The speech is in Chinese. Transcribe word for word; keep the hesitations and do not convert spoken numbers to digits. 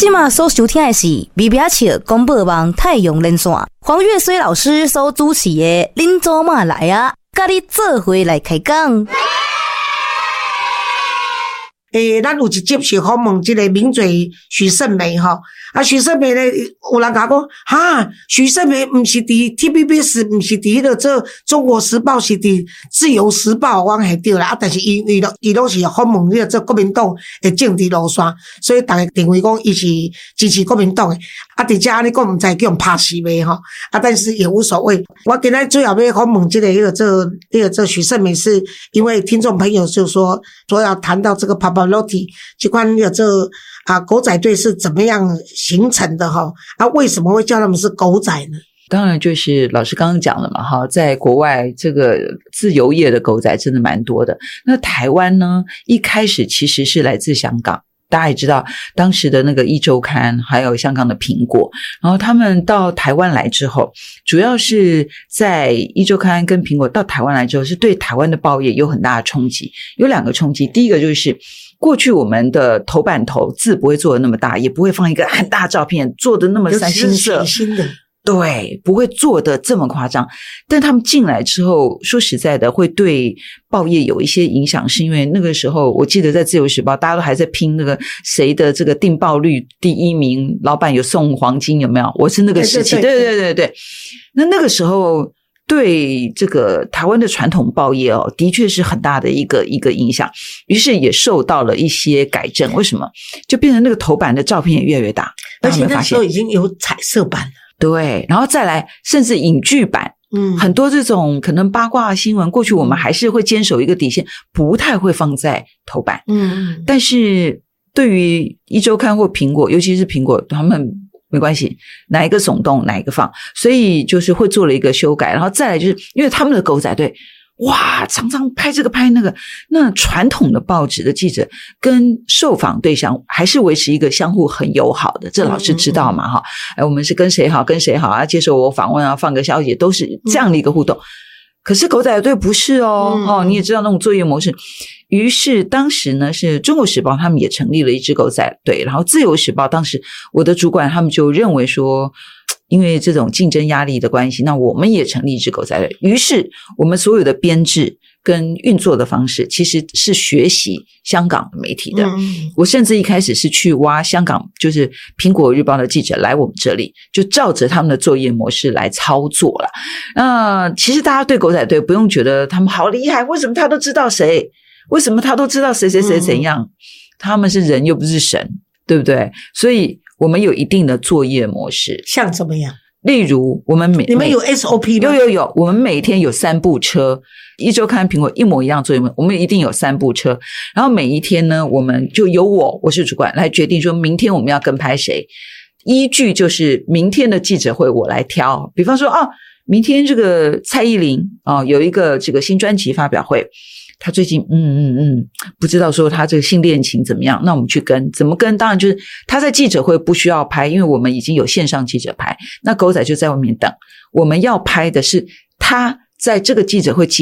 即马所收听的是微微笑广播网太阳连线，黄月水老师所主持的恁祖妈来啊，甲你做伙来开讲。 诶，咱有一集是访问这个名嘴许胜梅吼，啊，许胜梅咧，有人甲讲，哈，许胜梅毋是伫 T V B S， 毋是伫迄个做中国时报，是伫自由时报，我系对啦。啊，但是伊伊伊拢是访问迄个做国民党的政治路线，所以逐个认为讲伊是支持国民党的。啊，伫遮安尼讲毋知叫人拍死袂吼，啊，但是也无所谓。我今仔最后要访问这个迄个做迄个做许胜梅，是因为听众朋友就说说要谈到这个 Pavarotti 这款有这啊狗仔队是怎么样形成的哈？啊，为什么会叫他们是狗仔呢？ 当然就是老师刚刚讲了嘛哈，在国外这个自由业的狗仔真的蛮多的。那台湾呢，一开始其实是来自香港。大家也知道当时的那个一周刊还有香港的苹果，然后他们到台湾来之后，主要是在一周刊跟苹果到台湾来之后，是对台湾的报业有很大的冲击。有两个冲击，第一个就是过去我们的头版头字不会做的那么大，也不会放一个很大照片做的那么三星色， 新的对，不会做的这么夸张。但他们进来之后，说实在的，会对报业有一些影响，是因为那个时候我记得在自由时报大家都还在拼那个谁的这个订报率第一名，老板有送黄金，有没有？我是那个时期，对对对对对。那那个时候对这个台湾的传统报业哦，的确是很大的一个一个影响，于是也受到了一些改正。为什么？就变成那个头版的照片也越来越大， 而且那时候已经有彩色版了。 对，然后再来甚至影剧版，嗯，很多这种可能八卦新闻，过去我们还是会坚守一个底线，不太会放在头版，嗯，但是对于一周刊或苹果，尤其是苹果，他们没关系，哪一个耸动哪一个放，所以就是会做了一个修改，然后再来就是因为他们的狗仔队。哇，常常拍这个拍那个，那传统的报纸的记者跟受访对象还是维持一个相互很友好的，这老师知道嘛哈？哎，我们是跟谁好跟谁好啊，接受我访问啊，放个消息都是这样的一个互动。可是狗仔队不是哦，嗯、哦，你也知道那种作业模式。于是当时呢，是中国时报他们也成立了一支狗仔队，然后自由时报当时我的主管他们就认为说。因为这种竞争压力的关系，那我们也成立一支狗仔队。于是我们所有的编制跟运作的方式其实是学习香港的媒体的、嗯、我甚至一开始是去挖香港就是苹果日报的记者来我们这里，就照着他们的作业模式来操作了。那其实大家对狗仔队不用觉得他们好厉害，为什么他都知道谁，为什么他都知道谁谁谁怎样、嗯、他们是人又不是神，对不对？所以我们有一定的作业模式。 像怎么样？ 例如我们每你们有 S O P 吗？ 有有有，我们每天有三部车，一周刊苹果一模一样作业，我们一定有三部车，然后每一天呢我们就由我我是主管来决定说明天我们要跟拍谁，依据就是明天的记者会我来挑，比方说啊，明天这个蔡依林啊有一个这个新专辑发表会，他最近嗯嗯嗯，不知道说他这个新恋情怎么样，那我们去跟，怎么跟？当然就是他在记者会不需要拍，因为我们已经有线上记者拍，那狗仔就在外面等，我们要拍的是他在这个记者会